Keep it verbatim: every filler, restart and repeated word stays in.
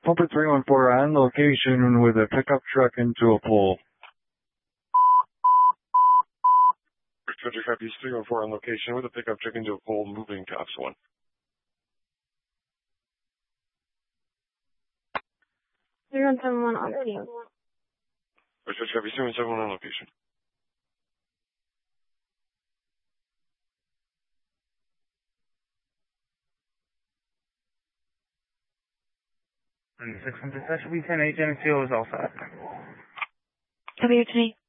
Pumper three one four on location with a pickup truck into a pole. Roger, copy three one four on location with a pickup truck into a pole moving to Ops one. three one seven one on radio. Roger, copy three one seven one on location. six hundred, that should be ten eight, Geneseo is all set. Copy your today.